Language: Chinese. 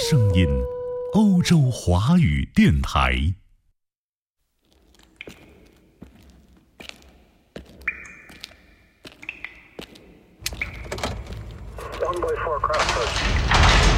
声音，欧洲华语电台。 1 by 4 craft